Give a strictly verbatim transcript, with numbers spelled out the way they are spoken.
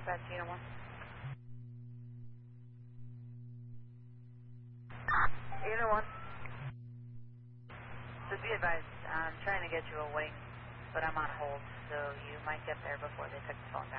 Back to Unit one. Unit one. So be advised, I'm trying to get you a wing, but I'm on hold, so you might get there before they pick the phone.